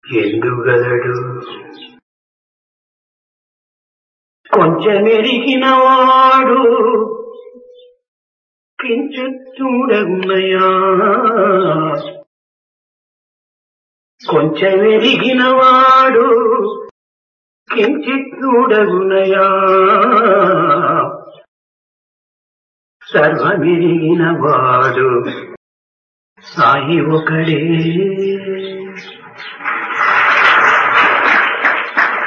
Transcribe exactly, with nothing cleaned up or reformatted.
ఎందుగలడు కొంచెమెరిగిన వాడు కించిత్తూడగునయా కొంచెమెరిగిన వాడు కించిత్తూడగునయా సర్వమెరిగిన వాడు సాయి ఒకడే.